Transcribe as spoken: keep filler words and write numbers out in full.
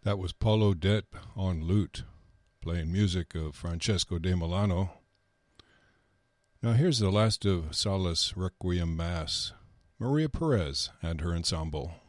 That was Paulo Depp on lute, playing music of Francesco de Milano. Now here's the last of Sala's Requiem Mass, Maria Perez and her ensemble.